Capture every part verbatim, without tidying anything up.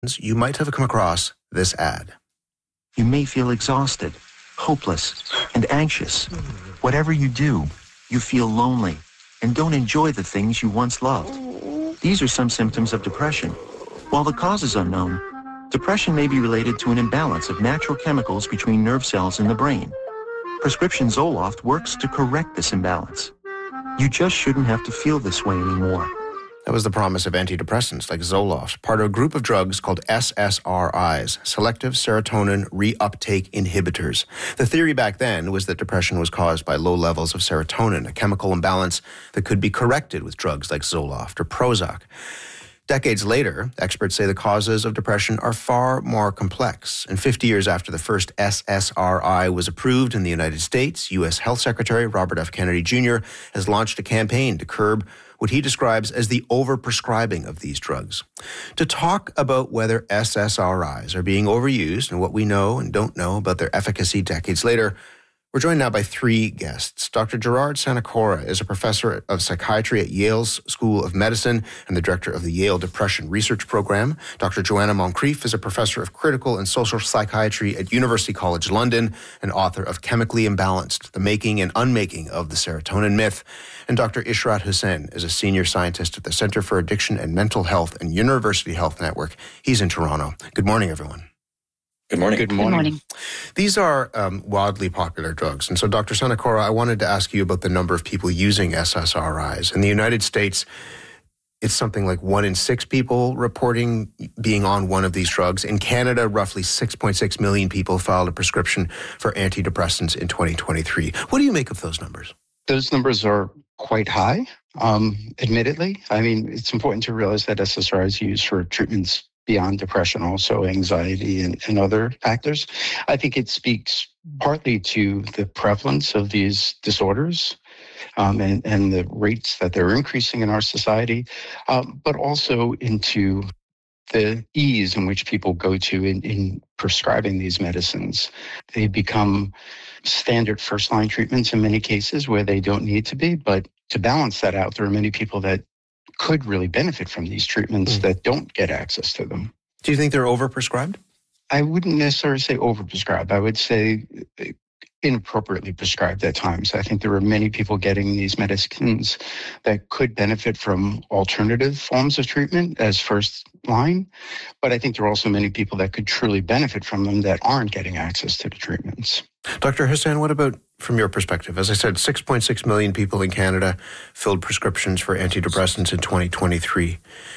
you might have come across this ad. You may feel exhausted, hopeless, and anxious. Whatever you do, you feel lonely and don't enjoy the things you once loved. These are some symptoms of depression. While the cause is unknown, depression may be related to an imbalance of natural chemicals between nerve cells in the brain. Prescription Zoloft works to correct this imbalance. You just shouldn't have to feel this way anymore. That was the promise of antidepressants like Zoloft, part of a group of drugs called S S R Is, selective serotonin reuptake inhibitors. The theory back then was that depression was caused by low levels of serotonin, a chemical imbalance that could be corrected with drugs like Zoloft or Prozac. Decades later, experts say the causes of depression are far more complex. And fifty years after the first S S R I was approved in the United States, U S Health Secretary Robert F. Kennedy Junior has launched a campaign to curb what he describes as the overprescribing of these drugs. To talk about whether S S R Is are being overused and what we know and don't know about their efficacy decades later, we're joined now by three guests. Doctor Gerard Sanacora is a professor of psychiatry at Yale's School of Medicine and the director of the Yale Depression Research Program. Doctor Joanna Moncrief is a professor of critical and social psychiatry at University College London and author of Chemically Imbalanced, The Making and Unmaking of the Serotonin Myth. And Doctor Ishrat Hussain is a senior scientist at the Center for Addiction and Mental Health and University Health Network. He's in Toronto. Good morning, everyone. Good morning. Good morning. Good morning. These are um, wildly popular drugs. And so, Doctor Sanacora, I wanted to ask you about the number of people using S S R Is. In the United States, it's something like one in six people reporting being on one of these drugs. In Canada, roughly six point six million people filed a prescription for antidepressants in twenty twenty-three. What do you make of those numbers? Those numbers are quite high, um, admittedly. I mean, it's important to realize that S S R is used for treatments beyond depression, also anxiety and, and other factors. I think it speaks partly to the prevalence of these disorders um, and, and the rates that they're increasing in our society, um, but also into the ease in which people go to in, in prescribing these medicines. They become standard first-line treatments in many cases where they don't need to be, but to balance that out, there are many people that could really benefit from these treatments mm. that don't get access to them. Do you think they're overprescribed? I wouldn't necessarily say overprescribed. I would say inappropriately prescribed at times. I think there are many people getting these medicines that could benefit from alternative forms of treatment as first line, but I think there are also many people that could truly benefit from them that aren't getting access to the treatments. Doctor Hussain, what about from your perspective? As I said, six point six million people in Canada filled prescriptions for antidepressants in twenty twenty-three.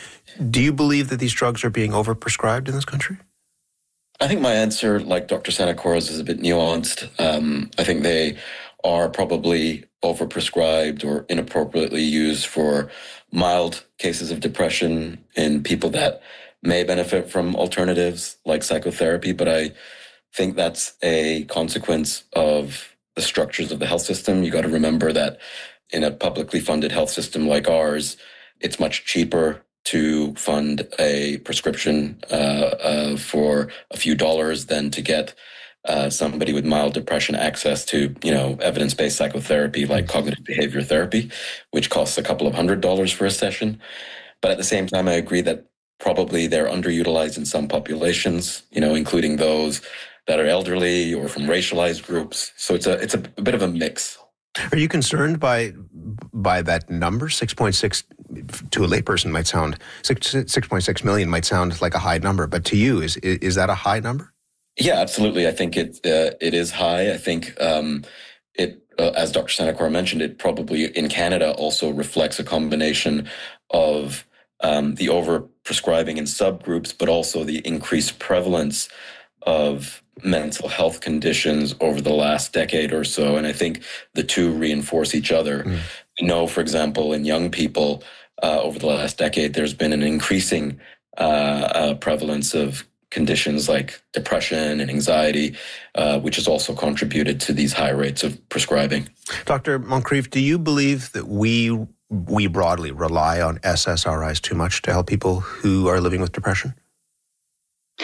Do you believe that these drugs are being overprescribed in this country? I think my answer, like Doctor Sanacora's, is a bit nuanced. Um, I think they are probably overprescribed or inappropriately used for mild cases of depression in people that may benefit from alternatives like psychotherapy, but I think that's a consequence of the structures of the health system. You got to remember that in a publicly funded health system like ours, it's much cheaper to fund a prescription uh, uh, for a few dollars than to get uh, somebody with mild depression access to, you know, evidence-based psychotherapy like cognitive behavior therapy, which costs a couple of hundred dollars for a session. But at the same time, I agree that probably they're underutilized in some populations, you know, including those that are elderly or from racialized groups. So it's a it's a, a bit of a mix. Are you concerned by by that number? six point six to a layperson might sound, six point six million might sound like a high number, but to you, is is that a high number? Yeah, absolutely. I think it uh, it is high. I think um, it, uh, as Doctor Sanacora mentioned, it probably in Canada also reflects a combination of um, the over-prescribing in subgroups, but also the increased prevalence of mental health conditions over the last decade or so. And I think the two reinforce each other. Mm. We know, for example, in young people uh, over the last decade, there's been an increasing uh, uh, prevalence of conditions like depression and anxiety, uh, which has also contributed to these high rates of prescribing. Doctor Moncrief, do you believe that we we broadly rely on S S R Is too much to help people who are living with depression?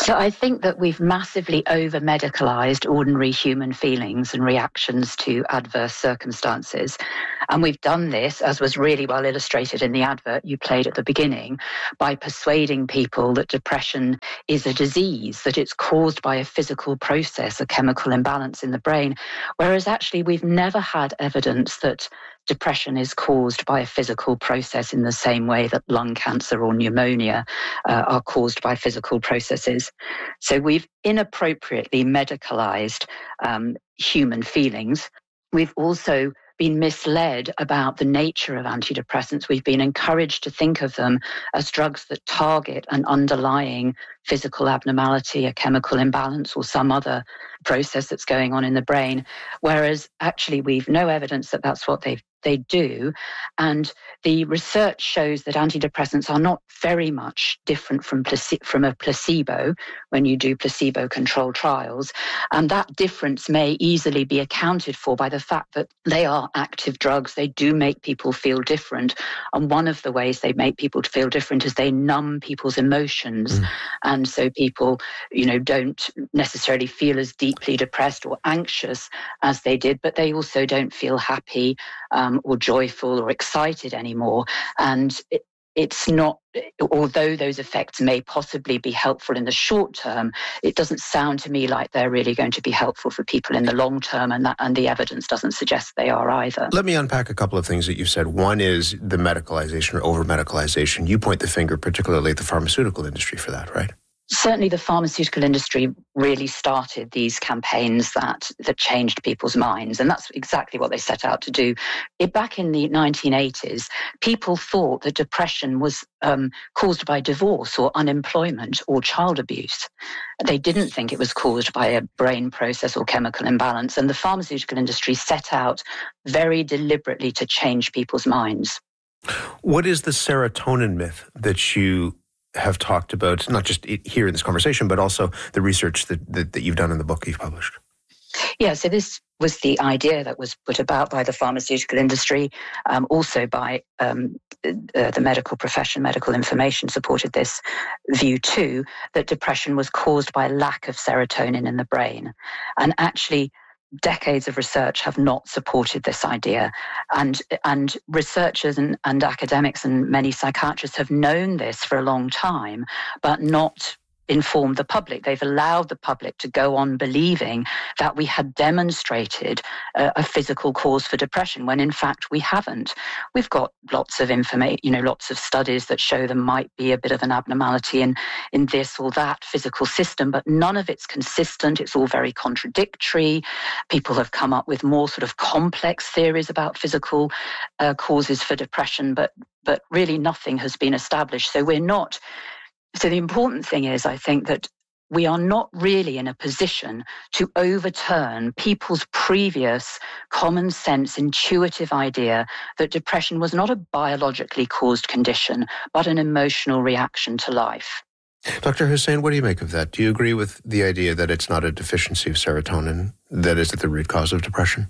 So I think that we've massively over-medicalized ordinary human feelings and reactions to adverse circumstances. And we've done this, as was really well illustrated in the advert you played at the beginning, by persuading people that depression is a disease, that it's caused by a physical process, a chemical imbalance in the brain, whereas actually we've never had evidence that depression is caused by a physical process in the same way that lung cancer or pneumonia uh, are caused by physical processes. So we've inappropriately medicalized um, human feelings. We've also been misled about the nature of antidepressants. We've been encouraged to think of them as drugs that target an underlying physical abnormality, a chemical imbalance, or some other process that's going on in the brain, whereas actually we've no evidence that that's what they've they do. And the research shows that antidepressants are not very much different from, place- from a placebo when you do placebo-controlled trials. And that difference may easily be accounted for by the fact that they are active drugs. They do make people feel different. And one of the ways they make people feel different is they numb people's emotions. Mm. And so people, you know, don't necessarily feel as deeply depressed or anxious as they did, but they also don't feel happy um, or joyful or excited anymore. And it, it's not, although those effects may possibly be helpful in the short term, it doesn't sound to me like they're really going to be helpful for people in the long term, and that, and the evidence doesn't suggest they are either. Let me unpack a couple of things that you said. One is the medicalization or over-medicalization. You point the finger particularly at the pharmaceutical industry for that, right? Certainly the pharmaceutical industry really started these campaigns that, that changed people's minds, and that's exactly what they set out to do. It, back in the nineteen eighties, people thought that depression was um, caused by divorce or unemployment or child abuse. They didn't think it was caused by a brain process or chemical imbalance, and the pharmaceutical industry set out very deliberately to change people's minds. What is the serotonin myth that you have talked about, not just here in this conversation, but also the research that, that, that you've done in the book you've published? Yeah, so this was the idea that was put about by the pharmaceutical industry, um, also by um, uh, the medical profession. Medical information supported this view too, that depression was caused by lack of serotonin in the brain. And actually, decades of research have not supported this idea. And, and researchers and, and academics and many psychiatrists have known this for a long time, but not informed the public. They've allowed the public to go on believing that we had demonstrated a, a physical cause for depression, when in fact we haven't. We've got lots of information, you know, lots of studies that show there might be a bit of an abnormality in, in this or that physical system, but none of it's consistent. It's all very contradictory. People have come up with more sort of complex theories about physical uh, causes for depression, but but really nothing has been established. So we're not So the important thing is, I think, that we are not really in a position to overturn people's previous common sense, intuitive idea that depression was not a biologically caused condition, but an emotional reaction to life. Doctor Hussain, what do you make of that? Do you agree with the idea that it's not a deficiency of serotonin that is at the root cause of depression?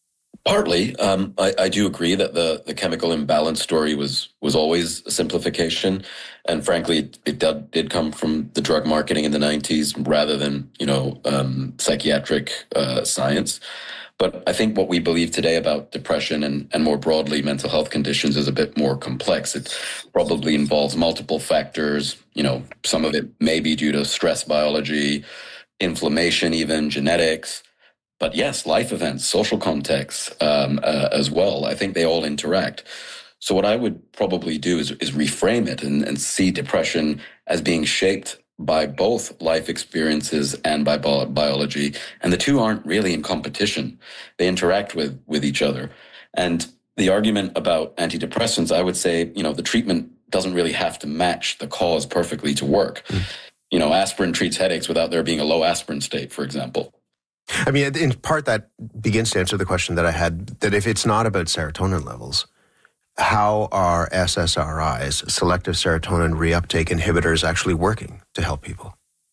Partly. Um, I, I do agree that the, the chemical imbalance story was was always a simplification. And frankly, it, it did, did come from the drug marketing in the nineties rather than, you know, um, psychiatric uh, science. But I think what we believe today about depression and, and more broadly mental health conditions is a bit more complex. It probably involves multiple factors. You know, some of it may be due to stress biology, inflammation, even genetics. But yes, life events, social context um, uh, as well. I think they all interact. So what I would probably do is, is reframe it and, and see depression as being shaped by both life experiences and by bi- biology. And the two aren't really in competition. They interact with, with each other. And the argument about antidepressants, I would say, you know, the treatment doesn't really have to match the cause perfectly to work. Mm. You know, aspirin treats headaches without there being a low aspirin state, for example. I mean, in part, that begins to answer the question that I had, that if it's not about serotonin levels, how are S S R Is, selective serotonin reuptake inhibitors, actually working to help people?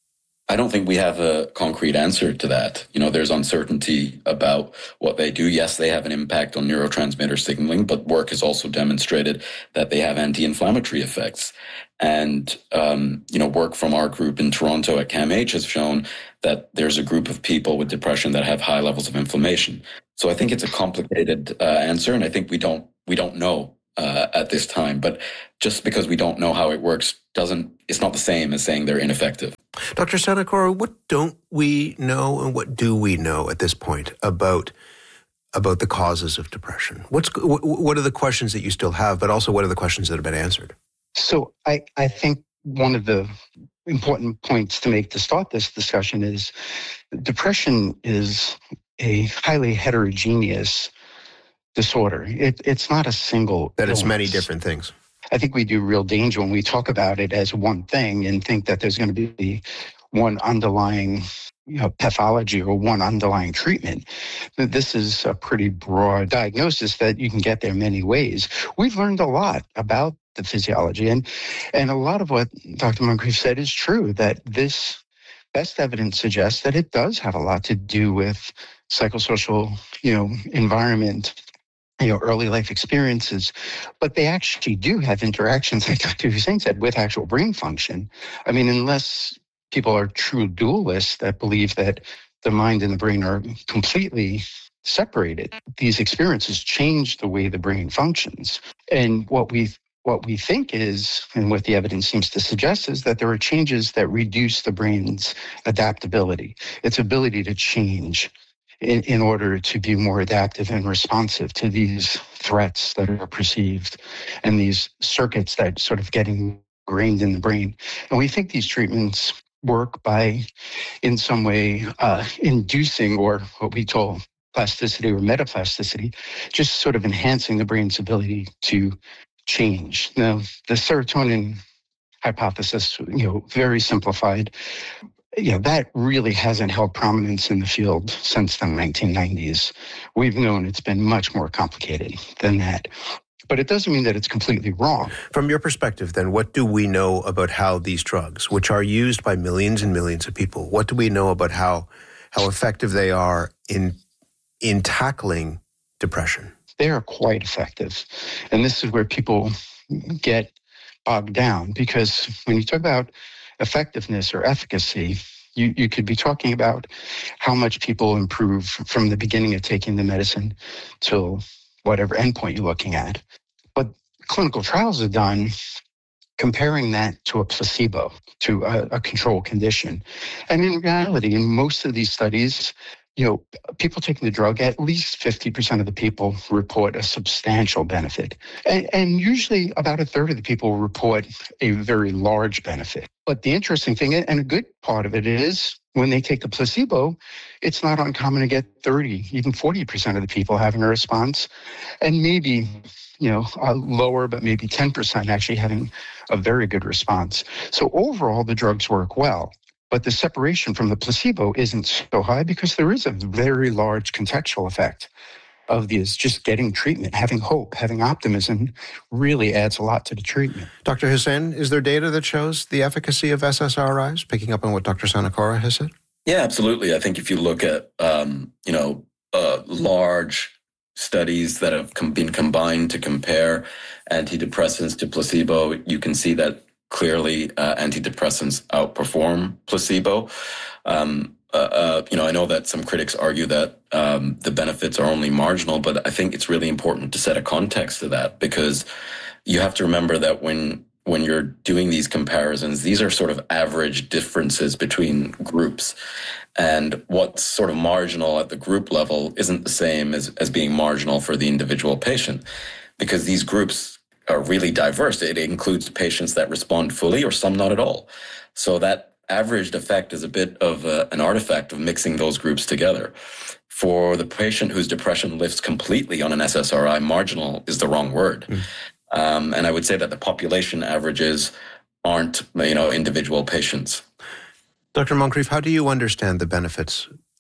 I don't think we have a concrete answer to that. You know, there's uncertainty about what they do. Yes, they have an impact on neurotransmitter signaling, but work has also demonstrated that they have anti-inflammatory effects. And, um, you know, work from our group in Toronto at CAMH has shown that there's a group of people with depression that have high levels of inflammation. So I think it's a complicated uh, answer, and I think we don't we don't know uh, at this time. But just because we don't know how it works doesn't, it's not the same as saying they're ineffective. Doctor Sanacora, what don't we know and what do we know at this point about about the causes of depression? What's what are the questions that you still have, but also what are the questions that have been answered? So I, I think one of the important points to make to start this discussion is depression is a highly heterogeneous disorder. It, it's not a single That it's illness. many different things. I think we do real danger when we talk about it as one thing and think that there's going to be one underlying, you know, pathology or one underlying treatment. This is a pretty broad diagnosis that you can get there many ways. We've learned a lot about the physiology, and and a lot of what Doctor Moncrief said is true, that this best evidence suggests that it does have a lot to do with psychosocial, you know, environment, you know, early life experiences, but they actually do have interactions, like Doctor Hussain said, with actual brain function. I mean, unless people are true dualists that believe that the mind and the brain are completely separated, these experiences change the way the brain functions. And what we what we think is, and what the evidence seems to suggest, is that there are changes that reduce the brain's adaptability, its ability to change in, in order to be more adaptive and responsive to these threats that are perceived and these circuits that sort of get ingrained in the brain. And we think these treatments work by, in some way, uh, inducing, or what we call plasticity or metaplasticity, just sort of enhancing the brain's ability to change. Now, the serotonin hypothesis, you know, very simplified, you know, that really hasn't held prominence in the field since the nineteen nineties. We've known it's been much more complicated than that. But it doesn't mean that it's completely wrong. From your perspective, then, what do we know about how these drugs, which are used by millions and millions of people, what do we know about how how effective they are in in tackling depression? They are quite effective. And this is where people get bogged down, because when you talk about effectiveness or efficacy, you, you could be talking about how much people improve from the beginning of taking the medicine till whatever endpoint you're looking at. But clinical trials are done comparing that to a placebo, to a, a control condition. And in reality, in most of these studies, you know, people taking the drug, at least fifty percent of the people report a substantial benefit. And, and usually about a third of the people report a very large benefit. But the interesting thing, and a good part of it, is when they take the placebo, it's not uncommon to get thirty, even forty percent of the people having a response, and maybe, you know, a lower, but maybe ten percent actually having a very good response. So overall, the drugs work well. But the separation from the placebo isn't so high because there is a very large contextual effect of these. Just getting treatment, having hope, having optimism really adds a lot to the treatment. Doctor Hussain, is there data that shows the efficacy of S S R Is, picking up on what Doctor Sanacora has said? Yeah, absolutely. I think if you look at, um, you know, uh, large studies that have com- been combined to compare antidepressants to placebo, you can see that clearly uh, antidepressants outperform placebo. Um, uh, uh, you know, I know that some critics argue that um, the benefits are only marginal, but I think it's really important to set a context to that, because you have to remember that when when you're doing these comparisons, these are sort of average differences between groups. And what's sort of marginal at the group level isn't the same as, as being marginal for the individual patient, because these groups are really diverse. It includes patients that respond fully or some not at all. So that averaged effect is a bit of a, an artifact of mixing those groups together. For the patient whose depression lifts completely on an S S R I, marginal is the wrong word. Mm. Um, and I would say that the population averages aren't, you know, individual patients. Doctor Moncrief, how do you understand the benefits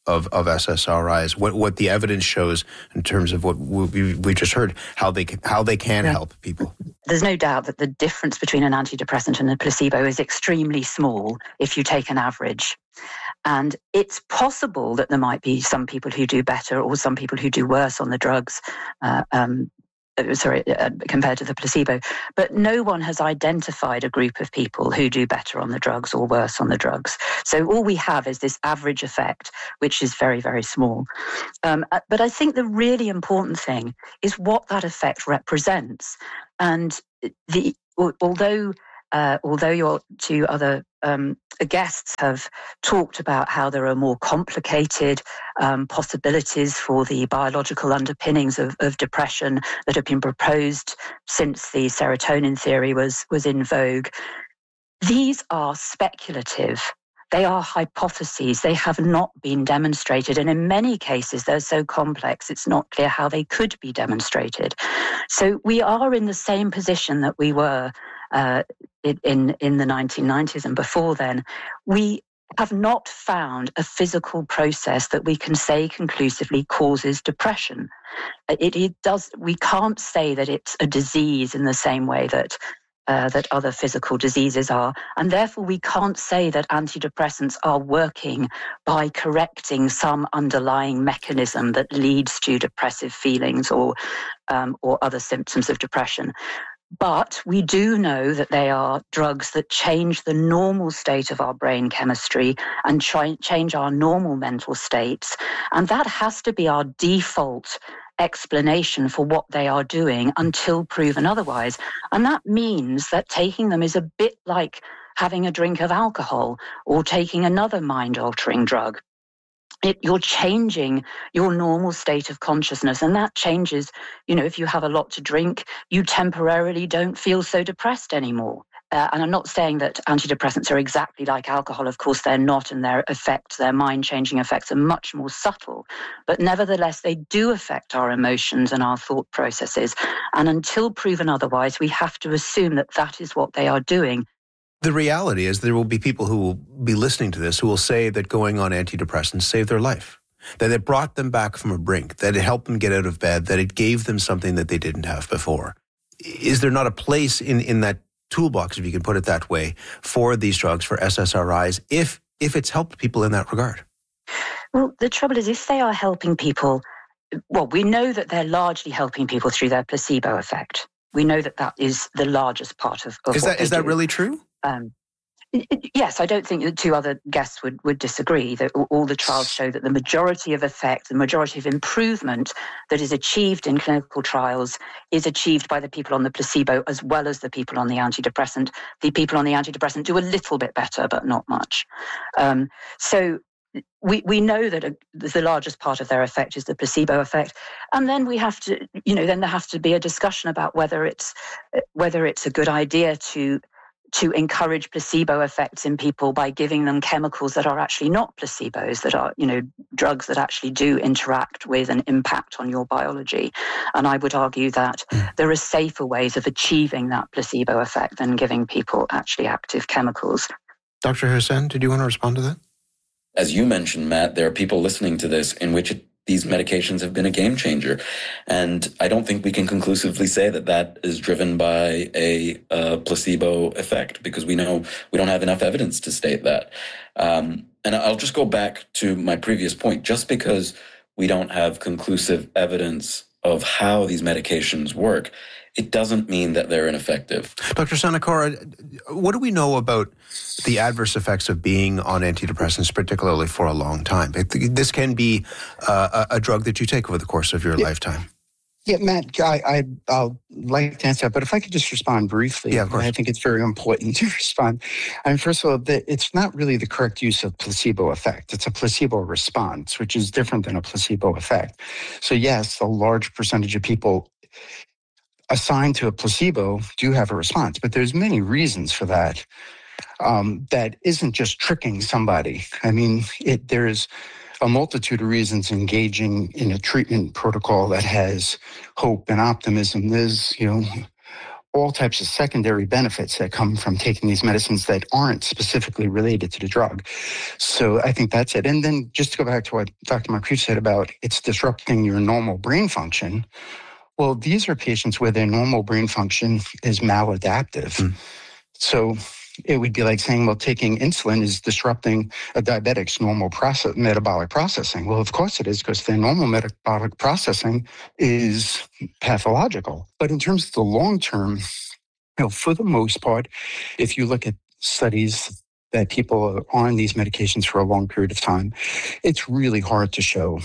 of, of S S R Is, what, what the evidence shows in terms of what we, we just heard, how they can, how they can yeah. help people? There's no doubt that the difference between an antidepressant and a placebo is extremely small if you take an average. And it's possible that there might be some people who do better or some people who do worse on the drugs, uh, um, sorry, uh, compared to the placebo. But no one has identified a group of people who do better on the drugs or worse on the drugs. So all we have is this average effect, which is very, very small. Um, but I think the really important thing is what that effect represents. And the although uh, although your two other um, guests have talked about how there are more complicated um, possibilities for the biological underpinnings of, of depression that have been proposed since the serotonin theory was, was in vogue, these are speculative. They are hypotheses. They have not been demonstrated. And in many cases, they're so complex, it's not clear how they could be demonstrated. So we are in the same position that we were uh, in, in the nineteen nineties and before then. We have not found a physical process that we can say conclusively causes depression. It, it does. We can't say that it's a disease in the same way that Uh, that other physical diseases are. And therefore, we can't say that antidepressants are working by correcting some underlying mechanism that leads to depressive feelings or, um, or other symptoms of depression. But we do know that they are drugs that change the normal state of our brain chemistry and try, change our normal mental states. And that has to be our default explanation for what they are doing until proven otherwise. And that means that taking them is a bit like having a drink of alcohol or taking another mind-altering drug. It, you're changing your normal state of consciousness, and that changes, you know, if you have a lot to drink, you temporarily don't feel so depressed anymore. Uh, and I'm not saying that antidepressants are exactly like alcohol. Of course, they're not, and their effects, their mind-changing effects are much more subtle. But nevertheless, they do affect our emotions and our thought processes. And until proven otherwise, we have to assume that that is what they are doing. The reality is there will be people who will be listening to this who will say that going on antidepressants saved their life, that it brought them back from a brink, that it helped them get out of bed, that it gave them something that they didn't have before. Is there not a place in, in that toolbox, if you can put it that way, for these drugs, for S S R Is, if if it's helped people in that regard? Well, the trouble is, if they are helping people, well, we know that they're largely helping people through their placebo effect. We know that that is the largest part of, of is what that they is that do. really true? Um, Yes, I don't think the two other guests would, would disagree that all the trials show that the majority of effect, the majority of improvement that is achieved in clinical trials is achieved by the people on the placebo as well as the people on the antidepressant. The people on the antidepressant do a little bit better, but not much. Um, so we, we know that a, the largest part of their effect is the placebo effect. And then we have to, you know, then there has to be a discussion about whether it's whether it's a good idea to to encourage placebo effects in people by giving them chemicals that are actually not placebos, that are, you know, drugs that actually do interact with and impact on your biology. And I would argue that there are safer ways of achieving that placebo effect than giving people actually active chemicals. Doctor Hussain, did you want to respond to that? As you mentioned, Matt, there are people listening to this in which it these medications have been a game changer. And I don't think we can conclusively say that that is driven by a, a placebo effect, because we know we don't have enough evidence to state that. Um, and I'll just go back to my previous point. Just because we don't have conclusive evidence of how these medications work, it doesn't mean that they're ineffective. Doctor Sanacora, what do we know about the adverse effects of being on antidepressants, particularly for a long time? This can be uh, a drug that you take over the course of your yeah. lifetime. Yeah, Matt, I, I, I'll like to answer that, but if I could just respond briefly. Yeah, of course. I think it's very important to respond. I mean, first of all, the, it's not really the correct use of placebo effect. It's a placebo response, which is different than a placebo effect. So yes, a large percentage of people assigned to a placebo do have a response, but there's many reasons for that. Um, that isn't just tricking somebody. I mean, it, there's a multitude of reasons engaging in a treatment protocol that has hope and optimism. There's, you know, all types of secondary benefits that come from taking these medicines that aren't specifically related to the drug. So I think that's it. And then just to go back to what Doctor Moncrief said about it's disrupting your normal brain function. Well, these are patients where their normal brain function is maladaptive. Mm. So it would be like saying, well, taking insulin is disrupting a diabetic's normal process, metabolic processing. Well, of course it is, because their normal metabolic processing is pathological. But in terms of the long term, you know, for the most part, if you look at studies that people are on these medications for a long period of time, it's really hard to show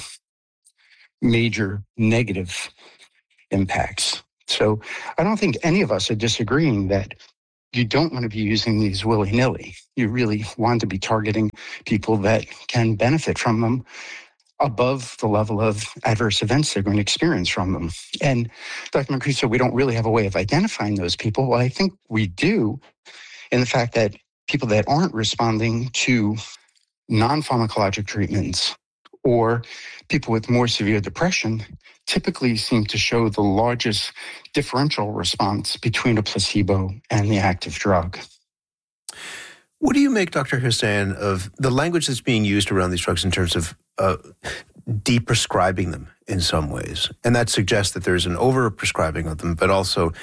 major negative impacts. So I don't think any of us are disagreeing that you don't want to be using these willy-nilly. You really want to be targeting people that can benefit from them above the level of adverse events they're going to experience from them. And Doctor Moncrief said we don't really have a way of identifying those people. Well, I think we do in the fact that people that aren't responding to non-pharmacologic treatments or people with more severe depression typically seem to show the largest differential response between a placebo and the active drug. What do you make, Doctor Hussain, of the language that's being used around these drugs in terms of uh, deprescribing them in some ways? And that suggests that there's an over-prescribing of them, but also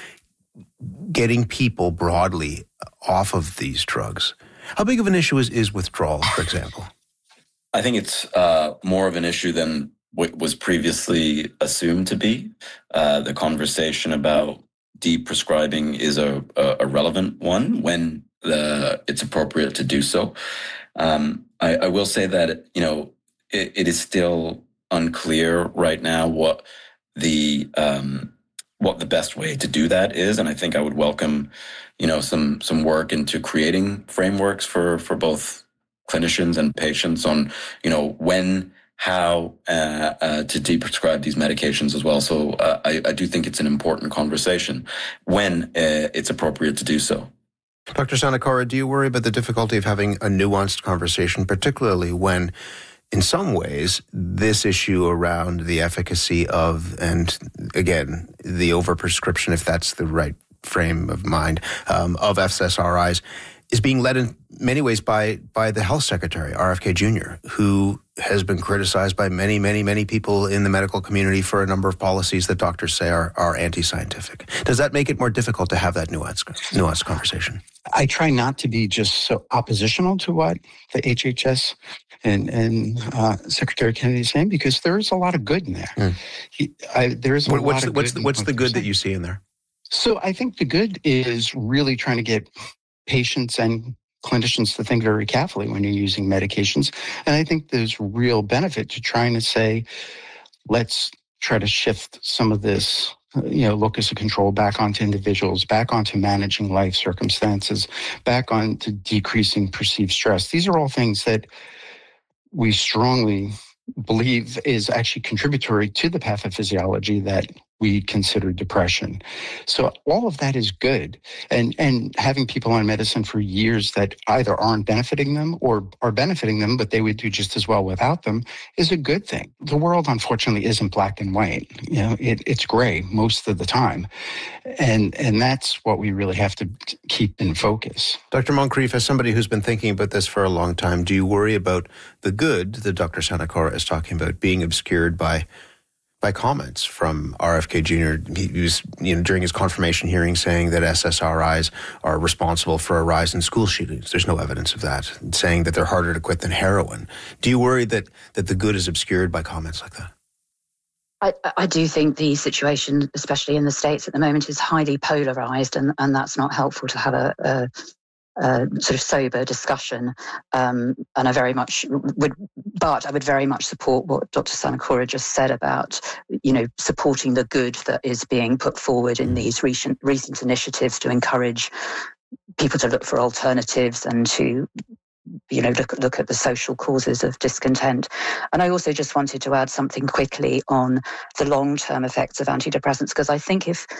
getting people broadly off of these drugs. How big of an issue is, is withdrawal, for example? I think it's uh, more of an issue than what was previously assumed to be. Uh, the conversation about deprescribing is a, a, a relevant one when the, it's appropriate to do so. Um, I, I will say that, you know, it, it is still unclear right now what the um, what the best way to do that is, and I think I would welcome, you know, some some work into creating frameworks for for both clinicians and patients on, you know, when, how uh, uh, to deprescribe these medications as well. So uh, I, I do think it's an important conversation when uh, it's appropriate to do so. Doctor Sanacora, do you worry about the difficulty of having a nuanced conversation, particularly when, in some ways, this issue around the efficacy of, and again, the overprescription, if that's the right frame of mind, um, of S S R Is, is being led in many ways by by the health secretary, R F K Junior, who has been criticized by many, many, many people in the medical community for a number of policies that doctors say are, are anti-scientific. Does that make it more difficult to have that nuanced, nuanced conversation? I try not to be just so oppositional to what the H H S and, and uh, Secretary Kennedy is saying, because there is a lot of good in there. Mm. He, I, there is a what, lot what's of the, what's good. The, what's the good that you see in there? So I think the good is really trying to get patients and clinicians to think very carefully when you're using medications. And I think there's real benefit to trying to say, let's try to shift some of this, you know, locus of control back onto individuals, back onto managing life circumstances, back onto decreasing perceived stress. These are all things that we strongly believe is actually contributory to the pathophysiology that we consider depression. So all of that is good. And and having people on medicine for years that either aren't benefiting them or are benefiting them, but they would do just as well without them, is a good thing. The world, unfortunately, isn't black and white. You know, it, it's gray most of the time. And and that's what we really have to keep in focus. Doctor Moncrief, as somebody who's been thinking about this for a long time, do you worry about the good that Doctor Sanacora is talking about being obscured by by comments from R F K Junior? He was, you know, during his confirmation hearing saying that S S R Is are responsible for a rise in school shootings. There's no evidence of that. Saying that they're harder to quit than heroin. Do you worry that, that the good is obscured by comments like that? I, I do think the situation, especially in the States at the moment, is highly polarized, and, and that's not helpful to have a, a Uh, sort of sober discussion, um, and I very much would, but I would very much support what Doctor Sanacora just said about, you know, supporting the good that is being put forward in these recent recent initiatives to encourage people to look for alternatives and to, you know, look look at the social causes of discontent. And I also just wanted to add something quickly on the long-term effects of antidepressants, because I think if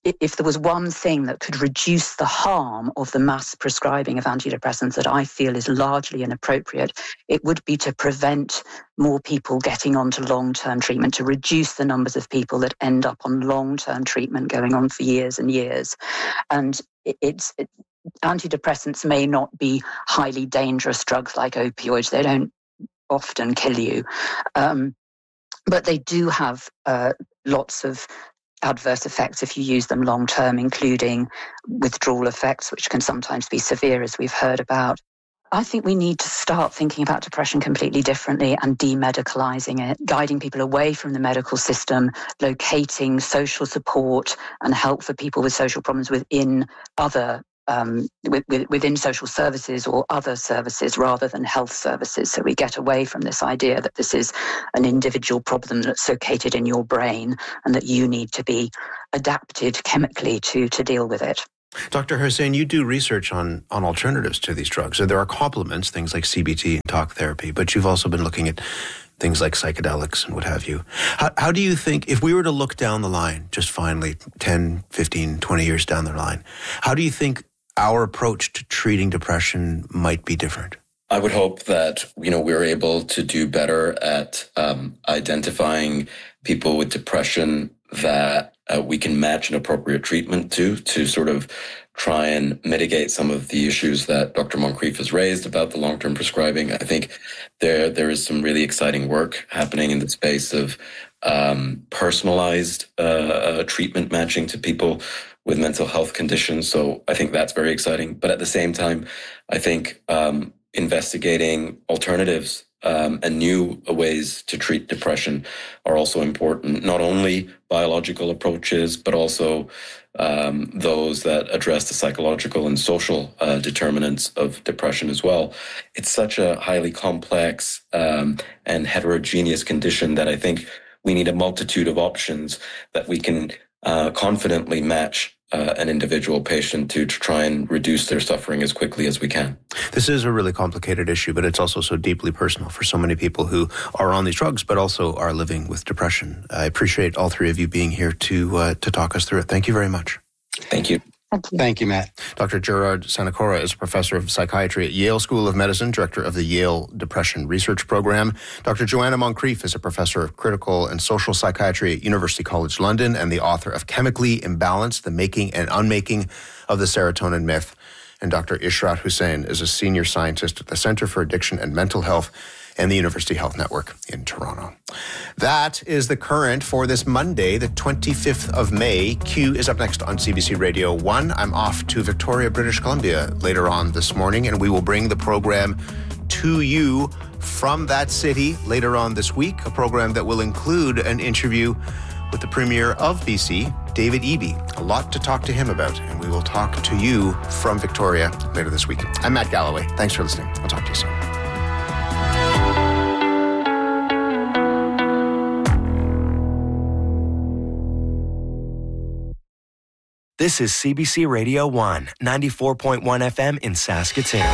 if there was one thing that could reduce the harm of the mass prescribing of antidepressants that I feel is largely inappropriate, it would be to prevent more people getting onto long-term treatment, to reduce the numbers of people that end up on long-term treatment going on for years and years. And it's it, antidepressants may not be highly dangerous drugs like opioids. They don't often kill you. Um, but they do have uh, lots of adverse effects if you use them long term, including withdrawal effects, which can sometimes be severe, as we've heard about. I think we need to start thinking about depression completely differently and demedicalizing it, guiding people away from the medical system, locating social support and help for people with social problems within other Um, with, with, within social services or other services rather than health services. So we get away from this idea that this is an individual problem that's located in your brain and that you need to be adapted chemically to, to deal with it. Doctor Hussain, you do research on, on alternatives to these drugs. So there are complements, things like C B T and talk therapy, but you've also been looking at things like psychedelics and what have you. How, how do you think, if we were to look down the line, just finally, ten, fifteen, twenty years down the line, how do you think our approach to treating depression might be different? I would hope that, you know, we're able to do better at um, identifying people with depression that uh, we can match an appropriate treatment to, to sort of try and mitigate some of the issues that Doctor Moncrieff has raised about the long-term prescribing. I think there there is some really exciting work happening in the space of um, personalized uh, treatment matching to people with mental health conditions. So I think that's very exciting. But at the same time, I think um, investigating alternatives um, and new ways to treat depression are also important. Not only biological approaches, but also um, those that address the psychological and social uh, determinants of depression as well. It's such a highly complex um, and heterogeneous condition that I think we need a multitude of options that we can Uh, confidently match uh, an individual patient to, to try and reduce their suffering as quickly as we can. This is a really complicated issue, but it's also so deeply personal for so many people who are on these drugs, but also are living with depression. I appreciate all three of you being here to uh, to talk us through it. Thank you very much. Thank you. Thank you. Thank you, Matt. Doctor Gerard Sanacora is a professor of psychiatry at Yale School of Medicine, director of the Yale Depression Research Program. Doctor Joanna Moncrieff is a professor of critical and social psychiatry at University College London and the author of Chemically Imbalanced, The Making and Unmaking of the Serotonin Myth. And Doctor Ishrat Hussain is a senior scientist at the Center for Addiction and Mental Health and the University Health Network in Toronto. That is the current for this Monday, the twenty-fifth of May. Q is up next on C B C Radio one. I'm off to Victoria, British Columbia later on this morning, and we will bring the program to you from that city later on this week, a program that will include an interview with the Premier of B C, David Eby. A lot to talk to him about, and we will talk to you from Victoria later this week. I'm Matt Galloway. Thanks for listening. I'll talk to you soon. This is C B C Radio one, ninety-four point one F M in Saskatoon.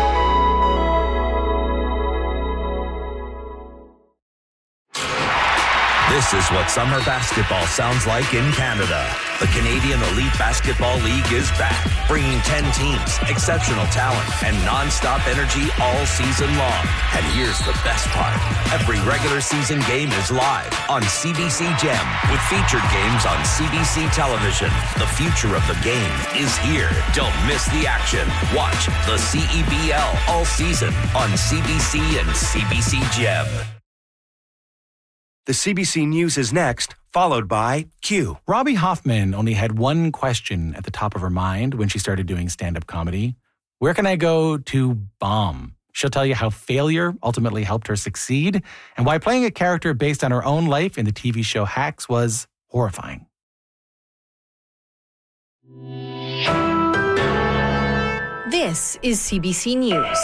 This is what summer basketball sounds like in Canada. The Canadian Elite Basketball League is back, bringing ten teams, exceptional talent, and non-stop energy all season long. And here's the best part. Every regular season game is live on C B C Gem with featured games on C B C television. The future of the game is here. Don't miss the action. Watch the C E B L all season on C B C and C B C Gem. The C B C News is next, followed by Q. Robbie Hoffman only had one question at the top of her mind when she started doing stand-up comedy. Where can I go to bomb? She'll tell you how failure ultimately helped her succeed and why playing a character based on her own life in the T V show Hacks was horrifying. This is C B C News.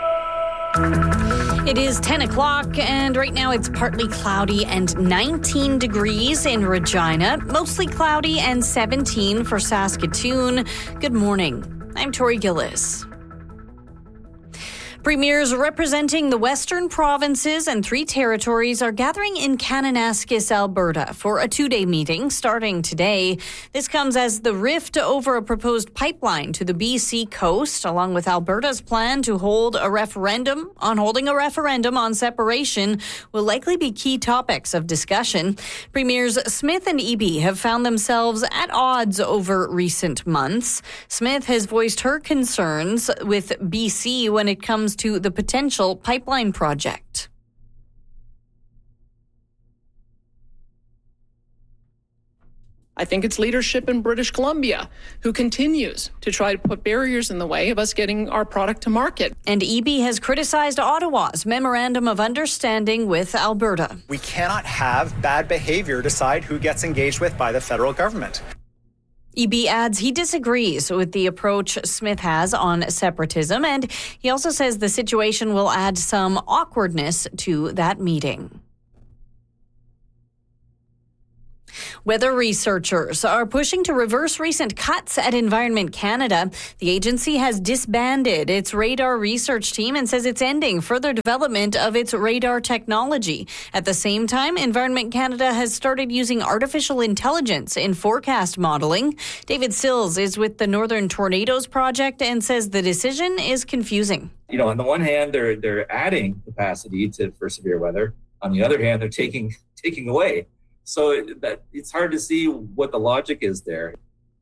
It is ten o'clock, and right now it's partly cloudy and nineteen degrees in Regina, mostly cloudy and seventeen for Saskatoon. Good morning. I'm Tori Gillis. Premiers representing the Western provinces and three territories are gathering in Kananaskis, Alberta for a two-day meeting starting today. This comes as the rift over a proposed pipeline to the B C coast, along with Alberta's plan to hold a referendum on holding a referendum on separation, will likely be key topics of discussion. Premiers Smith and Eby have found themselves at odds over recent months. Smith has voiced her concerns with B C when it comes to the potential pipeline project. I think it's leadership in British Columbia who continues to try to put barriers in the way of us getting our product to market. And Eby has criticized Ottawa's Memorandum of Understanding with Alberta. We cannot have bad behavior decide who gets engaged with by the federal government. Eby adds he disagrees with the approach Smith has on separatism, and he also says the situation will add some awkwardness to that meeting. Weather researchers are pushing to reverse recent cuts at Environment Canada. The agency has disbanded its radar research team and says it's ending further development of its radar technology. At the same time, Environment Canada has started using artificial intelligence in forecast modeling. David Sills is with the Northern Tornadoes Project and says the decision is confusing. You know, on the one hand, they're they're adding capacity to for severe weather. On the other hand, they're taking taking away. So that it's hard to see what the logic is there.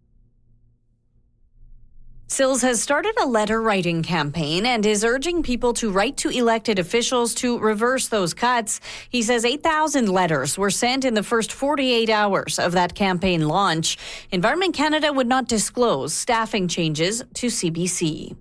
Sills has started a letter writing campaign and is urging people to write to elected officials to reverse those cuts. He says eight thousand letters were sent in the first forty-eight hours of that campaign launch. Environment Canada would not disclose staffing changes to C B C.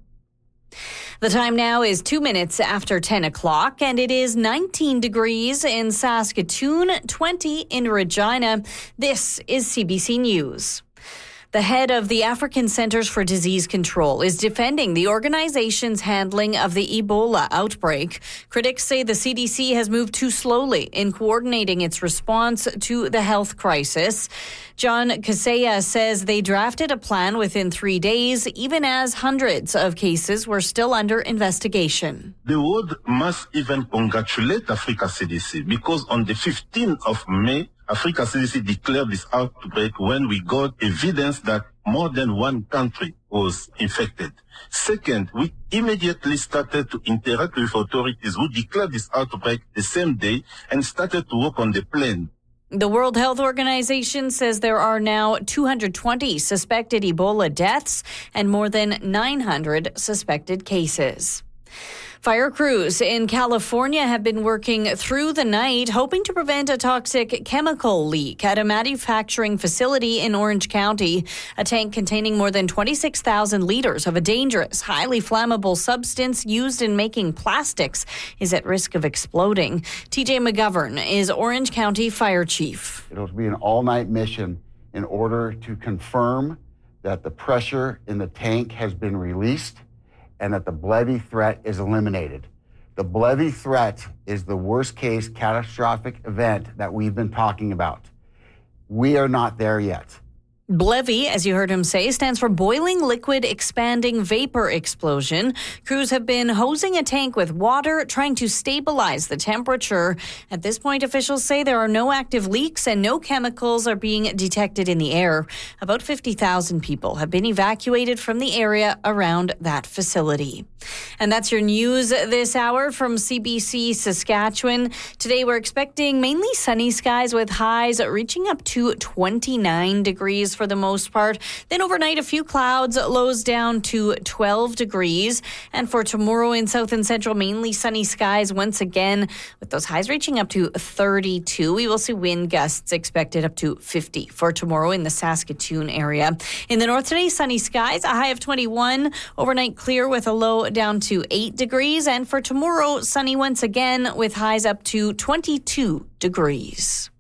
The time now is two minutes after ten o'clock, and it is nineteen degrees in Saskatoon, twenty in Regina. This is C B C News. The head of the African Centers for Disease Control is defending the organization's handling of the Ebola outbreak. Critics say the C D C has moved too slowly in coordinating its response to the health crisis. John Kaseya says they drafted a plan within three days, even as hundreds of cases were still under investigation. The world must even congratulate Africa C D C because on the fifteenth of May, Africa C D C declared this outbreak when we got evidence that more than one country was infected. Second, we immediately started to interact with authorities who declared this outbreak the same day and started to work on the plan. The World Health Organization says there are now two hundred twenty suspected Ebola deaths and more than nine hundred suspected cases. Fire crews in California have been working through the night, hoping to prevent a toxic chemical leak at a manufacturing facility in Orange County. A tank containing more than twenty-six thousand liters of a dangerous, highly flammable substance used in making plastics is at risk of exploding. T J McGovern is Orange County Fire Chief. It'll be an all-night mission in order to confirm that the pressure in the tank has been released and that the Blevy threat is eliminated. The Blevy threat is the worst case catastrophic event that we've been talking about. We are not there yet. Blevy, as you heard him say, stands for Boiling Liquid Expanding Vapor Explosion. Crews have been hosing a tank with water, trying to stabilize the temperature. At this point, officials say there are no active leaks and no chemicals are being detected in the air. About fifty thousand people have been evacuated from the area around that facility. And that's your news this hour from C B C Saskatchewan. Today, we're expecting mainly sunny skies with highs reaching up to twenty-nine degrees for the most part. Then overnight, a few clouds, lows down to twelve degrees. And for tomorrow in south and central, mainly sunny skies once again, with those highs reaching up to thirty-two. We will see wind gusts expected up to fifty for tomorrow in the Saskatoon area. In the north today, sunny skies, a high of twenty-one. Overnight clear with a low down to eight degrees. And for tomorrow, sunny once again with highs up to twenty-two degrees.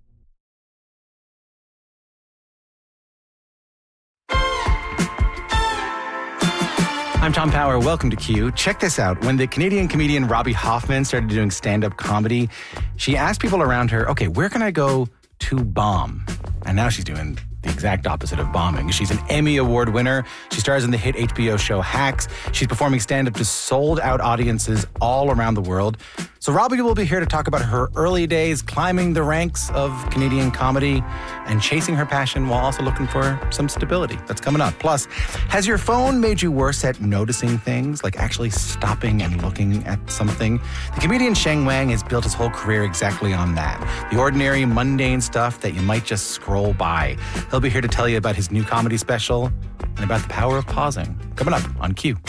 I'm Tom Power. Welcome to Q. Check this out. When the Canadian comedian Robbie Hoffman started doing stand-up comedy, she asked people around her, okay, where can I go to bomb? And now she's doing the exact opposite of bombing. She's an Emmy Award winner. She stars in the hit H B O show Hacks. She's performing stand-up to sold-out audiences all around the world. So Robbie will be here to talk about her early days climbing the ranks of Canadian comedy and chasing her passion while also looking for some stability. That's coming up. Plus, has your phone made you worse at noticing things, like actually stopping and looking at something? The comedian Sheng Wang has built his whole career exactly on that. The ordinary, mundane stuff that you might just scroll by. He'll be here to tell you about his new comedy special and about the power of pausing. Coming up on Q.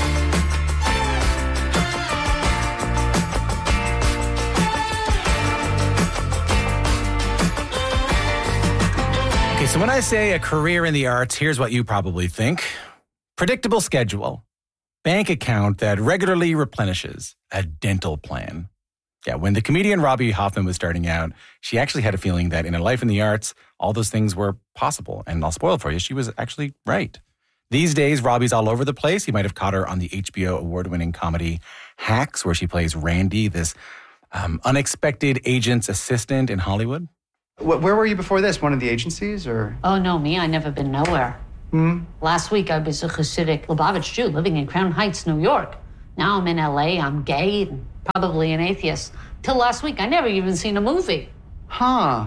Okay, so when I say a career in the arts, here's what you probably think. Predictable schedule. Bank account that regularly replenishes. A dental plan. Yeah, when the comedian Robbie Hoffman was starting out, she actually had a feeling that in a life in the arts, all those things were possible. And I'll spoil it for you, she was actually right. These days, Robbie's all over the place. You might have caught her on the H B O award-winning comedy Hacks, where she plays Randy, this um, unexpected agent's assistant in Hollywood. Where were you before this? One of the agencies, or? Oh, no, me. I never been nowhere. Hmm? Last week, I was a Hasidic Lubavitch Jew living in Crown Heights, New York. Now I'm in L A. I'm gay and probably an atheist. Till last week, I never even seen a movie. Huh.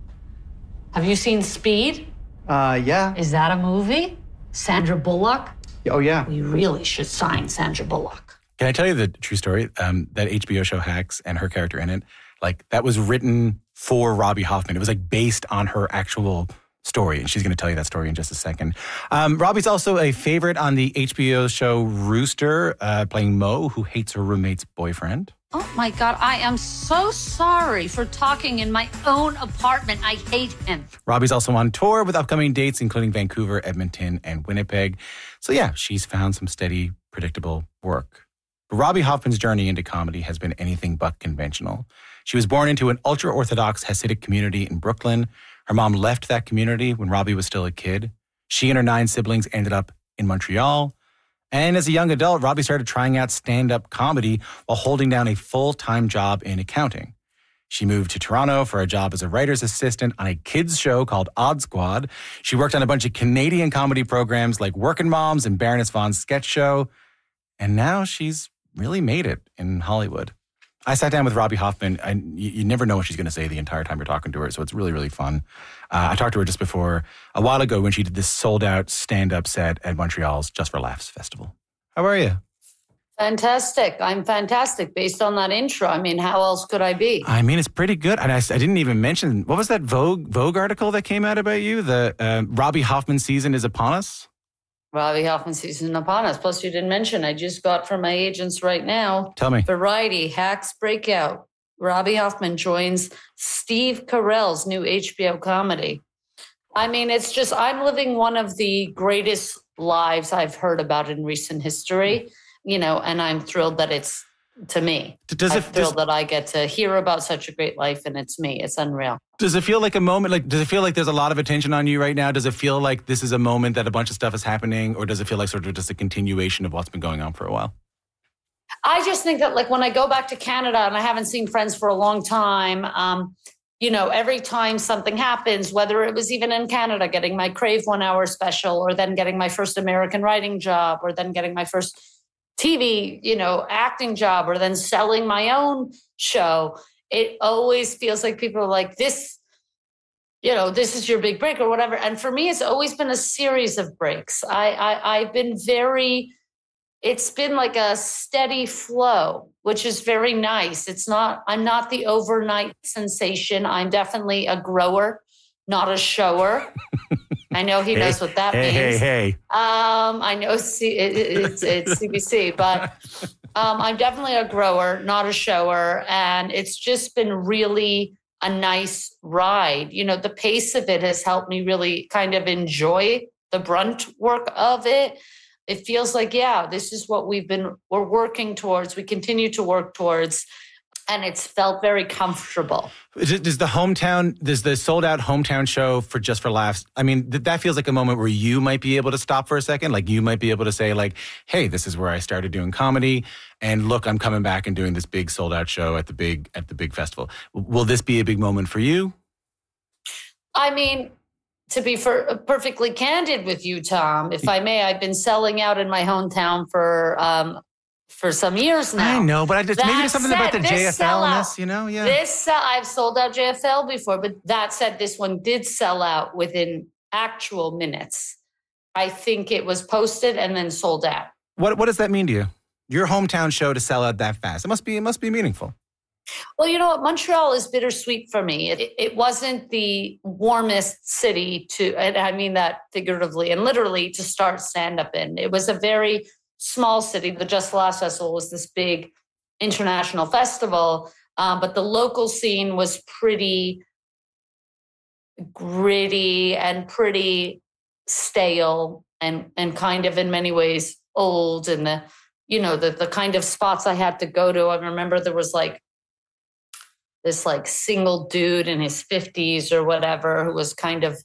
Have you seen Speed? Uh, yeah. Is that a movie? Sandra Bullock? Oh, yeah. We really should sign Sandra Bullock. Can I tell you the true story? Um, that H B O show Hacks and her character in it, like, that was written for Robbie Hoffman. It was like based on her actual story, and she's going to tell you that story in just a second. Um, Robbie's also a favorite on the H B O show Rooster, uh, playing Mo, who hates her roommate's boyfriend. Oh, my God. I am so sorry for talking in my own apartment. I hate him. Robbie's also on tour with upcoming dates, including Vancouver, Edmonton, and Winnipeg. So, yeah, she's found some steady, predictable work. But Robbie Hoffman's journey into comedy has been anything but conventional. She was born into an ultra-Orthodox Hasidic community in Brooklyn. Her mom left that community when Robbie was still a kid. She and her nine siblings ended up in Montreal. And as a young adult, Robbie started trying out stand-up comedy while holding down a full-time job in accounting. She moved to Toronto for a job as a writer's assistant on a kids show called Odd Squad. She worked on a bunch of Canadian comedy programs like Workin' Moms and Baroness Von's Sketch Show. And now she's really made it in Hollywood. I sat down with Robbie Hoffman. I, you, you never know what she's going to say the entire time you're talking to her, so it's really, really fun. Uh, I talked to her just before, a while ago, when she did this sold-out stand-up set at Montreal's Just for Laughs festival. How are you? Fantastic. I'm fantastic based on that intro. I mean, how else could I be? I mean, it's pretty good. And I, I didn't even mention, what was that Vogue Vogue article that came out about you? The uh, Robbie Hoffman season is upon us? Robbie Hoffman season upon us. Plus, you didn't mention, I just got from my agents right now. Tell me. Variety, Hacks Breakout. Robbie Hoffman joins Steve Carell's new H B O comedy. I mean, it's just, I'm living one of the greatest lives I've heard about in recent history, you know, and I'm thrilled that it's to me. Does I'm it, thrilled does, that I get to hear about such a great life, and it's me. It's unreal. Does it feel like a moment, like, does it feel like there's a lot of attention on you right now? Does it feel like this is a moment that a bunch of stuff is happening, or does it feel like sort of just a continuation of what's been going on for a while? I just think that, like, when I go back to Canada and I haven't seen friends for a long time, um, you know, every time something happens, whether it was even in Canada, getting my Crave one hour special, or then getting my first American writing job, or then getting my first T V, you know, acting job, or then selling my own show, it always feels like people are like, this, you know, this is your big break or whatever. And for me, it's always been a series of breaks. I, I, I've been very, it's been like a steady flow, which is very nice. It's not, I'm not the overnight sensation. I'm definitely a grower, not a shower. I know he knows what that hey, means. Hey, hey, Um, I know C- it, it's, it's C B C, but um, I'm definitely a grower, not a shower. And it's just been really a nice ride. You know, the pace of it has helped me really kind of enjoy the brunt work of it. It feels like, yeah, this is what we've been, we're working towards. We continue to work towards. And it's felt very comfortable. Does the hometown, does the sold out hometown show for Just for Laughs, I mean, that feels like a moment where you might be able to stop for a second. Like, you might be able to say, like, hey, this is where I started doing comedy. And look, I'm coming back and doing this big sold out show at the big, at the big festival. Will this be a big moment for you? I mean, to be for, perfectly candid with you, Tom, if I may, I've been selling out in my hometown for um, for some years now. I know, but I just, maybe That there's something said, about the this J F L in sellout- this, you know? Yeah. This, uh, I've sold out J F L before, but that said, this one did sell out within actual minutes. I think it was posted and then sold out. What What does that mean to you? Your hometown show to sell out that fast? It must be. It must be meaningful. Well, you know what? Montreal is bittersweet for me. It, it wasn't the warmest city to, and I mean that figuratively and literally, to start stand-up in. It was a very small city. The Just Laughs Festival was this big international festival, um, but the local scene was pretty gritty and pretty stale and and kind of in many ways old. And the, you know, the the kind of spots I had to go to. I remember there was like this like single dude in his fifties or whatever who was kind of,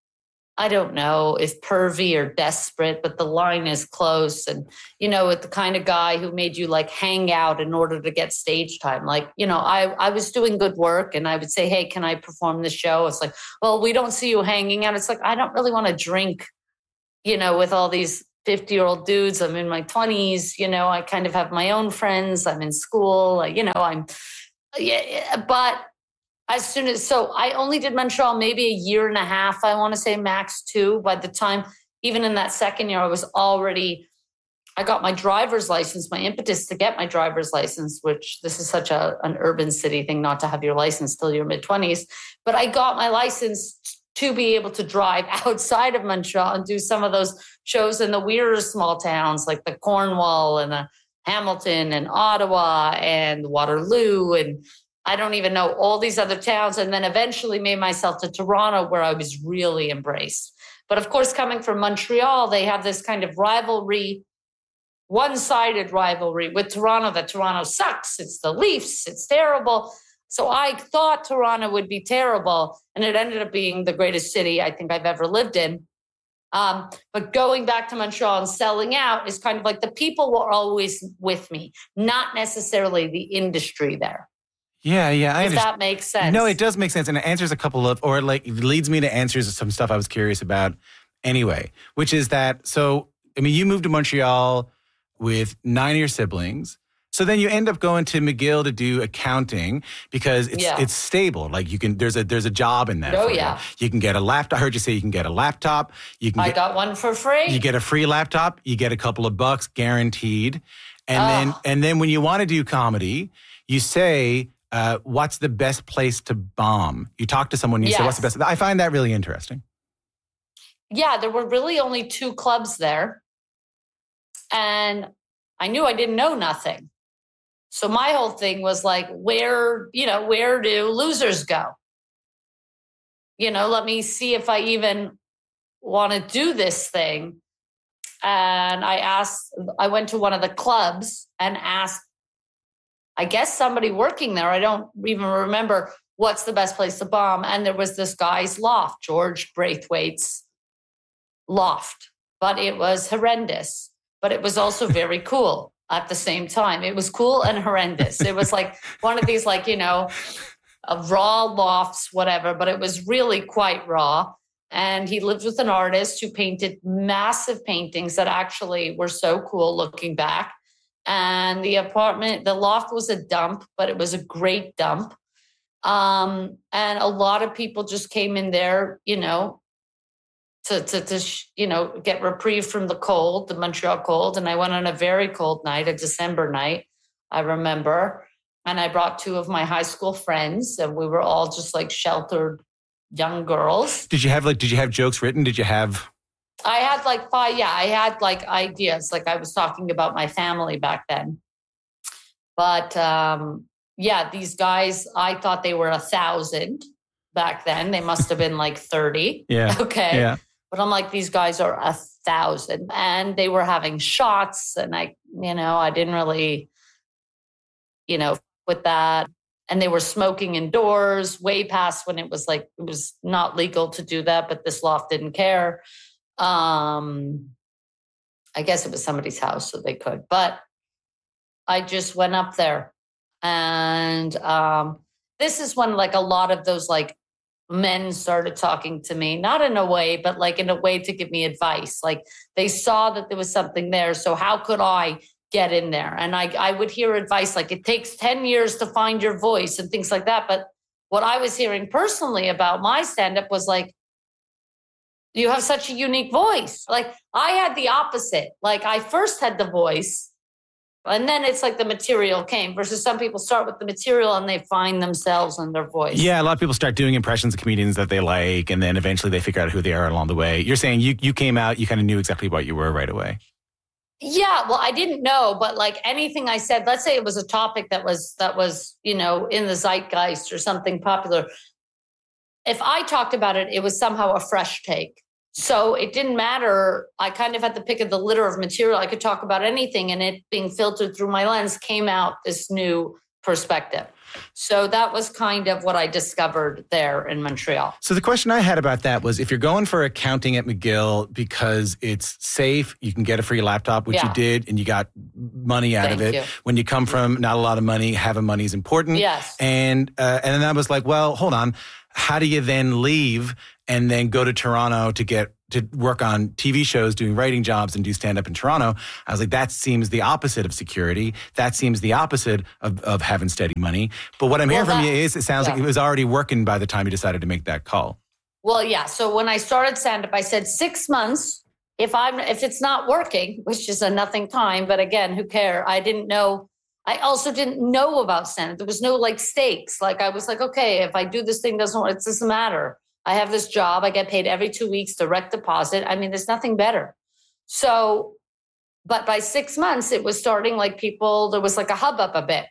I don't know if pervy or desperate, but the line is close. And, you know, with the kind of guy who made you like hang out in order to get stage time. Like, you know, I, I was doing good work and I would say, hey, can I perform the show? It's like, well, we don't see you hanging out. It's like, I don't really want to drink, you know, with all these fifty year old dudes. I'm in my twenties, you know, I kind of have my own friends. I'm in school, you know, I'm, yeah, but as soon as, so I only did Montreal maybe a year and a half, I want to say max two. By the time, even in that second year, I was already, I got my driver's license, my impetus to get my driver's license, which this is such a, an urban city thing, not to have your license till your mid twenties. But I got my license to be able to drive outside of Montreal and do some of those shows in the weirder small towns like the Cornwall and the Hamilton and Ottawa and Waterloo, and I don't even know all these other towns, and then eventually made myself to Toronto, where I was really embraced. But of course, coming from Montreal, they have this kind of rivalry, one-sided rivalry with Toronto, that Toronto sucks, it's the Leafs, it's terrible. So I thought Toronto would be terrible, and it ended up being the greatest city I think I've ever lived in. Um, but going back to Montreal and selling out is kind of like the people were always with me, not necessarily the industry there. Yeah, yeah. I If that makes sense. No, it does make sense. And it answers a couple of, or like it leads me to answers some stuff I was curious about anyway, which is that, so, I mean, you moved to Montreal with nine of your siblings. So then you end up going to McGill to do accounting because it's Yeah. it's stable. Like you can, there's a there's a job in that. Oh, for you. yeah. You can get a laptop. I heard you say you can get a laptop. You can I get, got one for free. You get a free laptop. You get a couple of bucks guaranteed. And Oh. then and then when you want to do comedy, you say, uh, what's the best place to bomb? You talk to someone, you say, what's the Yes. best? I find that really interesting. Yeah, there were really only two clubs there. And I knew I didn't know nothing. So my whole thing was like, where, you know, where do losers go? You know, let me see if I even want to do this thing. And I asked, I went to one of the clubs and asked, I guess somebody working there, I don't even remember, what's the best place to bomb. And there was this guy's loft, George Braithwaite's loft, but it was horrendous, but it was also very cool at the same time. It was cool and horrendous. It was like one of these, like, you know, uh, raw lofts, whatever, but it was really quite raw. And he lived with an artist who painted massive paintings that actually were so cool looking back. And the apartment, the loft was a dump, but it was a great dump. Um, and a lot of people just came in there, you know, to, to, to, you know, get reprieve from the cold, the Montreal cold. And I went on a very cold night, a December night, I remember. And I brought two of my high school friends, and we were all just like sheltered young girls. Did you have like, did you have jokes written? Did you have? I had like five, yeah, I had like ideas. Like I was talking about my family back then. But um, yeah, these guys, I thought they were a thousand back then. They must have been like thirty. Yeah. Okay. Yeah. But I'm like, these guys are a thousand. And they were having shots. And I, you know, I didn't really, you know, with that. And they were smoking indoors way past when it was like, it was not legal to do that, but this loft didn't care. Um, I guess it was somebody's house, so they could. But I just went up there. And um, this is when like a lot of those like men started talking to me, not in a way, but like in a way to give me advice. Like they saw that there was something there. So how could I get in there? And I, I would hear advice like it takes ten years to find your voice and things like that. But what I was hearing personally about my stand-up was like, you have such a unique voice. Like I had the opposite. Like I first had the voice and then it's like the material came versus some people start with the material and they find themselves in their voice. Yeah, a lot of people start doing impressions of comedians that they like, and then eventually they figure out who they are along the way. You're saying you, you came out, you kind of knew exactly what you were right away. Yeah, well, I didn't know, but like anything I said, let's say it was a topic that was, that was, you know, in the zeitgeist or something popular. If I talked about it, it was somehow a fresh take. So it didn't matter. I kind of had to pick of the litter of material. I could talk about anything, and it being filtered through my lens came out this new perspective. So that was kind of what I discovered there in Montreal. So the question I had about that was, if you're going for accounting at McGill because it's safe, you can get a free laptop, which Yeah. you did, and you got money out Thank of it. you. When you come from not a lot of money, having money is important. Yes. And uh, and then I was like, well, hold on. How do you then leave and then go to Toronto to get to work on T V shows, doing writing jobs and do stand-up in Toronto? I was like, that seems the opposite of security. That seems the opposite of, of having steady money. But what I'm Well, hearing from that- you is it sounds yeah. like it was already working by the time you decided to make that call. Well, yeah. So when I started stand-up, I said six months. If I'm, if it's not working, which is a nothing time, but again, who care? I didn't know. I also didn't know about stand-up. There was no like stakes. Like I was like, okay, if I do this thing, doesn't work, it doesn't matter. I have this job. I get paid every two weeks, direct deposit. I mean, there's nothing better. So, but by six months, it was starting like people, there was like a hub up a bit.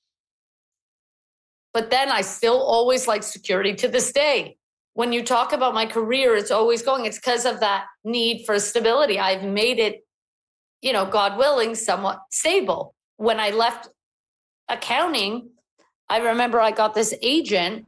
But then I still always like security to this day. When you talk about my career, it's always going. It's because of that need for stability. I've made it, you know, God willing, somewhat stable. When I left accounting, I remember I got this agent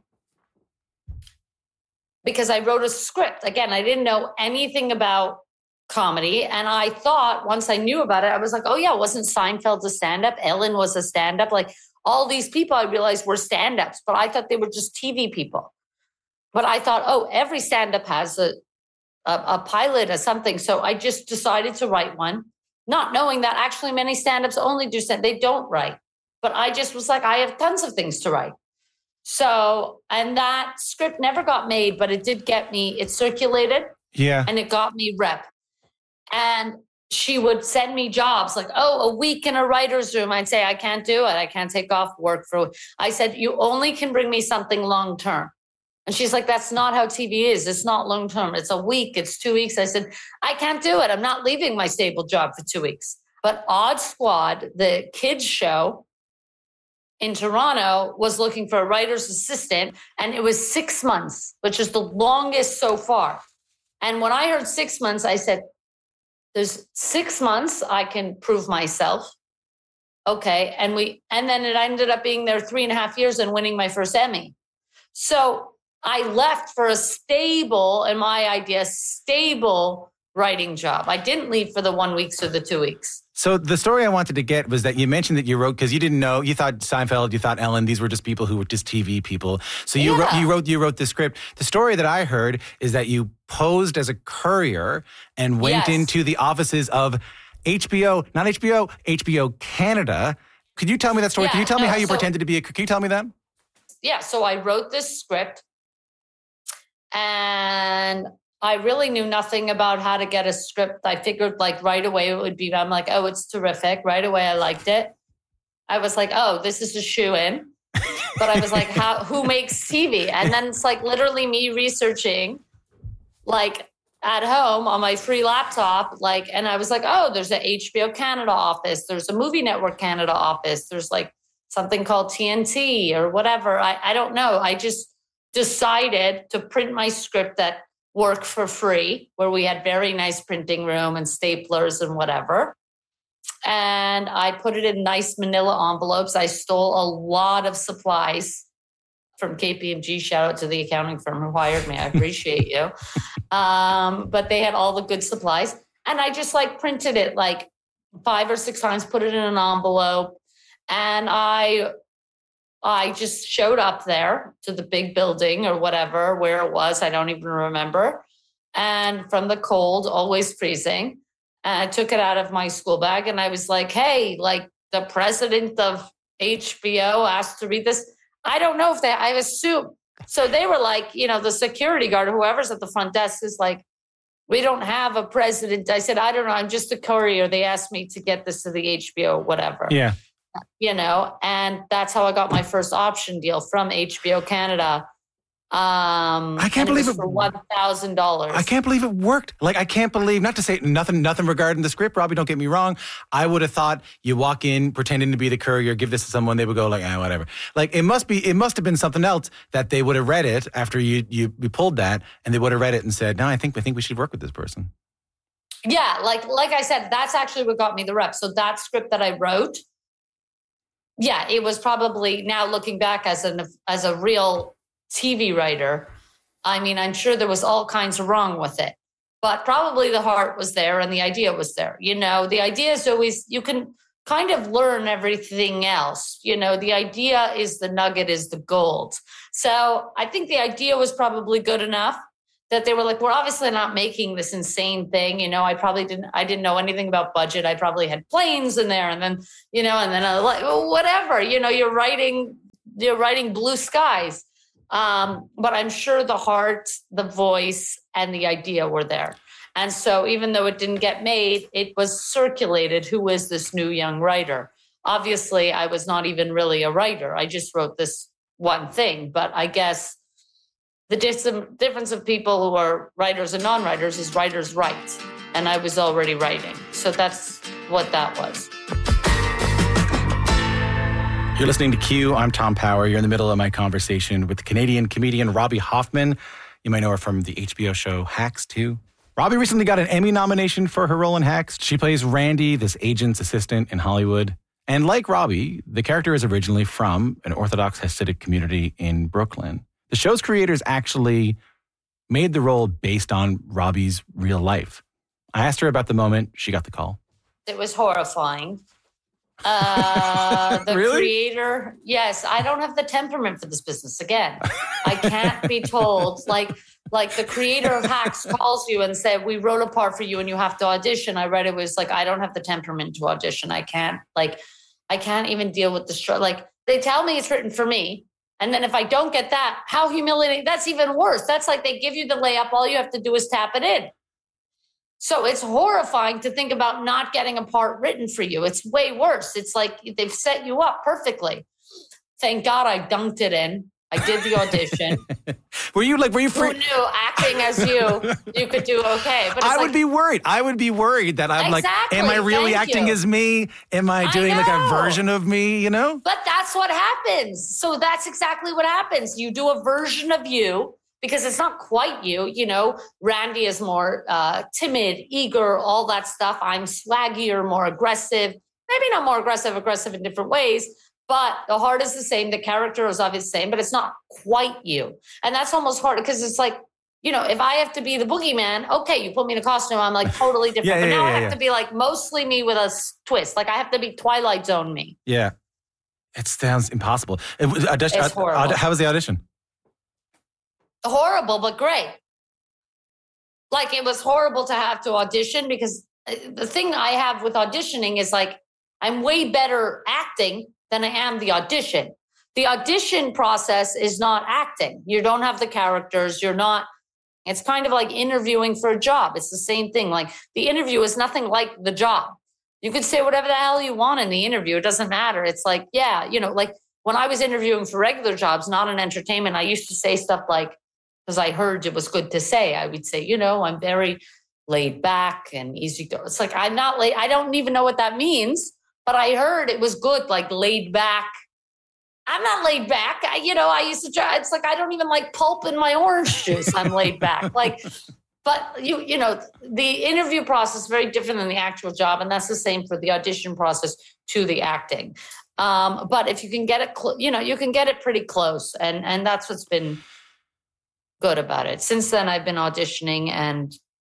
because I wrote a script. Again, I didn't know anything about comedy. And I thought once I knew about it, I was like, oh yeah, wasn't Seinfeld a stand-up? Ellen was a stand-up. Like all these people I realized were stand-ups, but I thought they were just T V people. But I thought, oh, every stand-up has a, a, a pilot or something. So I just decided to write one, not knowing that actually many stand-ups only do stand, they don't write. But I just was like, I have tons of things to write. So, and that script never got made, but it did get me, it circulated. Yeah. And it got me rep. And she would send me jobs like, oh, a week in a writer's room. I'd say, I can't do it. I can't take off work for, I said, you only can bring me something long-term. And she's like, that's not how T V is. It's not long-term. It's a week. It's two weeks. I said, I can't do it. I'm not leaving my stable job for two weeks. But Odd Squad, the kids show in Toronto, was looking for a writer's assistant. And it was six months, which is the longest so far. And when I heard six months, I said, there's six months I can prove myself. Okay. And we, and then it ended up being there three and a half years and winning my first Emmy. So I left for a stable, in my idea, stable writing job. I didn't leave for the one weeks or the two weeks. So the story I wanted to get was that you mentioned that you wrote, because you didn't know, you thought Seinfeld, you thought Ellen, these were just people who were just T V people. So you, Yeah. wrote, you wrote you wrote the script. The story that I heard is that you posed as a courier and went Yes. into the offices of H B O, not H B O, H B O Canada. Could you tell me that story? Yeah, Can you tell me no, how you so- pretended to be a, can you tell me that? Yeah, so I wrote this script and I really knew nothing about how to get a script. I figured like right away it would be, I'm like, oh, it's terrific. Right away I liked it. I was like, oh, this is a shoe-in. But I was like, how, who makes T V? And then it's like literally me researching like at home on my free laptop, like, and I was like, oh, there's a H B O Canada office. There's a Movie Network Canada office. There's like something called T N T or whatever. I, I don't know. I just decided to print my script at work for free, where we had very nice printing room and staplers and whatever. And I put it in nice manila envelopes. I stole a lot of supplies from K P M G. Shout out to the accounting firm who hired me. I appreciate you. Um, but they had all the good supplies. And I just like printed it like five or six times, put it in an envelope. And I I just showed up there to the big building or whatever, where it was. I don't even remember. And from the cold, always freezing, and I took it out of my school bag. And I was like, hey, like the president of H B O asked to read this. I don't know if they, I assume. So they were like, you know, the security guard, whoever's at the front desk is like, we don't have a president. I said, I don't know. I'm just a courier. They asked me to get this to the H B O, whatever. Yeah. You know, and that's how I got my first option deal from H B O Canada. Um, I can't believe it it for one thousand dollars. I can't believe it worked. Like, I can't believe, not to say nothing, nothing regarding the script, Robbie, don't get me wrong. I would have thought you walk in pretending to be the courier, give this to someone, they would go like, ah, whatever. Like, it must be, it must have been something else that they would have read it after you, you, you pulled that, and they would have read it and said, no, I think, I think we should work with this person. Yeah. Like, like I said, that's actually what got me the rep. So that script that I wrote, yeah, it was probably, now looking back as an, as a real T V writer, I mean, I'm sure there was all kinds of wrong with it, but probably the heart was there and the idea was there. You know, the idea is always, you can kind of learn everything else. You know, the idea is the nugget, is the gold. So I think the idea was probably good enough that they were like, we're obviously not making this insane thing. You know, I probably didn't, I didn't know anything about budget. I probably had planes in there, and then, you know, and then I like, well, whatever, you know, you're writing, you're writing blue skies. Um, but I'm sure the heart, the voice, and the idea were there. And so even though it didn't get made, it was circulated. Who is this new young writer? Obviously, I was not even really a writer. I just wrote this one thing. But I guess the dis- difference of people who are writers and non-writers is writers write. And I was already writing. So that's what that was. You're listening to Q. I'm Tom Power. You're in the middle of my conversation with Canadian comedian Robbie Hoffman. You might know her from the H B O show Hacks, too. Robbie recently got an Emmy nomination for her role in Hacks. She plays Randy, this agent's assistant in Hollywood. And like Robbie, the character is originally from an Orthodox Hasidic community in Brooklyn. The show's creators actually made the role based on Robbie's real life. I asked her about the moment she got the call. It was horrifying. Uh, the really? creator, yes, I don't have the temperament for this business. Again, I can't be told, like, like the creator of Hacks calls you and said, we wrote a part for you and you have to audition. I read it was like, I don't have the temperament to audition. I can't, like, I can't even deal with the str- like, they tell me it's written for me. And then if I don't get that, how humiliating, that's even worse. That's like, they give you the layup. All you have to do is tap it in. So it's horrifying to think about not getting a part written for you. It's way worse. It's like they've set you up perfectly. Thank God I dunked it in. I did the audition. Were you like, were you free? Who knew acting as you, you could do okay? But I it's would like, be worried. I would be worried that I'm Exactly. like, am I really Thank acting you. as me? Am I I doing like a know. version of me, you know? But that's what happens. So that's exactly what happens. You do a version of you because it's not quite you. You know, Randy is more uh, timid, eager, all that stuff. I'm swaggier, more aggressive. Maybe not more aggressive, aggressive in different ways. But the heart is the same. The character is obviously the same, but it's not quite you. And that's almost hard because it's like, you know, if I have to be the boogeyman, okay, you put me in a costume, I'm like totally different. Yeah, but yeah, now yeah, I have yeah. to be like mostly me with a s- twist. Like I have to be Twilight Zone me. Yeah. It sounds impossible. It was, audition, It's horrible. uh, how was the audition? Horrible, but great. Like it was horrible to have to audition because the thing I have with auditioning is like, I'm way better acting than I am the audition. The audition process is not acting. You don't have the characters. You're not, it's kind of like interviewing for a job. It's the same thing. Like the interview is nothing like the job. You could say whatever the hell you want in the interview. It doesn't matter. It's like, yeah, you know, like when I was interviewing for regular jobs, not in entertainment, I used to say stuff like, because I heard it was good to say, I would say, you know, I'm very laid back and easy to, it's like, I'm not late. I don't even know what that means, but I heard it was good, like laid back. I'm not laid back. I, you know, I used to try, it's like, I don't even like pulp in my orange juice. I'm laid back. Like, but you, you know, the interview process is very different than the actual job. And that's the same for the audition process to the acting. Um, but if you can get it, cl- you know, you can get it pretty close. And, and that's what's been good about it. Since then, I've been auditioning and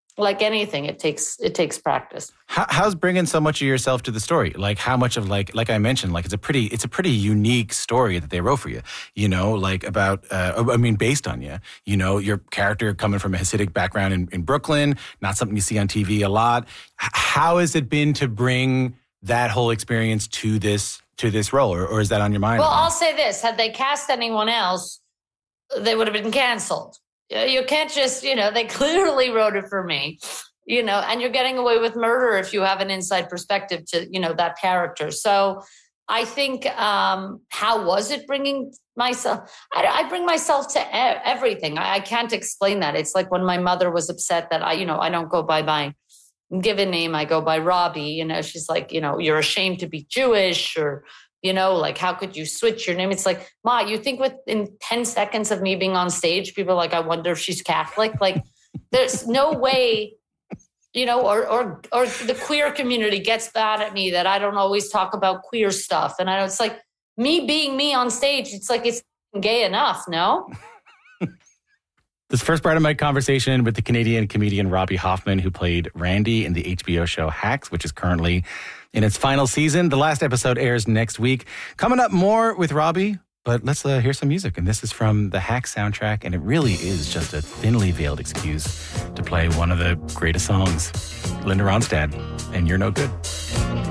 like anything, it takes it takes practice. How, how's bringing so much of yourself to the story? Like how much of like like I mentioned, like it's a pretty it's a pretty unique story that they wrote for you. You know, like about uh, I mean, based on you. You know, your character coming from a Hasidic background in, in Brooklyn, not something you see on T V a lot. H- how has it been to bring that whole experience to this to this role, or, or is that on your mind? Well, I'll say this: had they cast anyone else, they would have been canceled. You can't just, you know, they clearly wrote it for me, you know, and you're getting away with murder if you have an inside perspective to, you know, that character. So I think, um, how was it bringing myself? I, I bring myself to e- everything. I, I can't explain that. It's like when my mother was upset that I, you know, I don't go by my given name. I go by Robbie. You know, she's like, you know, you're ashamed to be Jewish, or, you know, like, how could you switch your name? It's like, Ma, you think within ten seconds of me being on stage, people are like, I wonder if she's Catholic. Like, there's no way, you know, or or or the queer community gets mad at me that I don't always talk about queer stuff. And I know it's like me being me on stage. It's like, it's gay enough, no? This first part of my conversation with the Canadian comedian Robbie Hoffman, who played Randy in the H B O show Hacks, which is currently in its final season. The last episode airs next week. Coming up, more with Robbie, but let's uh, hear some music. And this is from the Hacks soundtrack, and it really is just a thinly veiled excuse to play one of the greatest songs, Linda Ronstadt, and You're No Good.